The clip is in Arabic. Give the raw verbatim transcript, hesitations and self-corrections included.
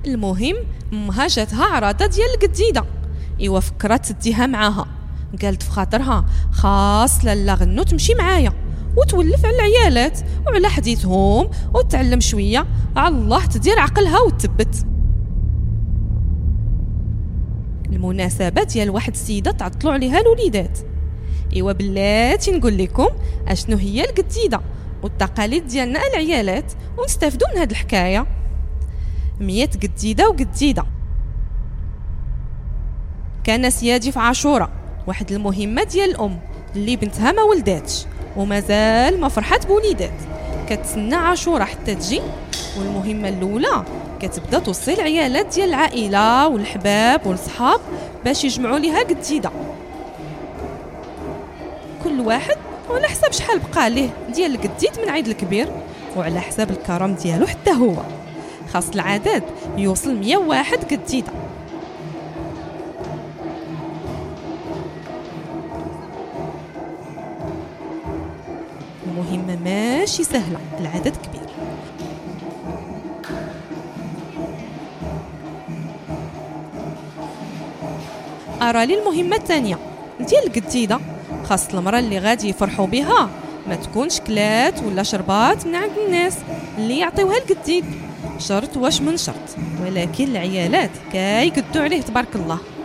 المهم امها جاتها عراضه ديال القديده، ايوا فكرات تديها معاها، قالت في خاطرها خاص لالا غنو تمشي معايا وتولف على العيالات وعلى حديثهم وتعلم شويه على الله تدير عقلها وتثبت. المناسبه ديال واحد السيده تعطلوا عليها الوليدات. ايوا بلاتي نقول لكم اشنو هي القديده والتقاليد ديالنا العيالات ونستافدوا من هاد الحكايه. مية قديده وقديده. كان سيادي في عاشوره واحد المهمه ديال الام اللي بنتها ما ولداتش ومازال ما فرحت بوليدات، كتسنى عاشوره حتى تجي، والمهمه الاولى كتبدا توصي العيالات ديال العائله والحباب والصحاب باش يجمعوا ليها قديده، كل واحد وعلى حساب شحال بقى ليه ديال القديد من عيد الكبير وعلى حساب الكرم ديالو حتى هو. خاص العدد يوصل مية وواحد قديده. المهمه ماشي سهله، العدد كبير. ارى لي المهمه الثانيه ديال القديده، خاص المراه اللي غادي يفرحوا بها ما تكونش كلات ولا شربات من عند الناس اللي يعطيوها القديد، شرط واش من شرط، ولكن العيالات كيقدوا عليه تبارك الله.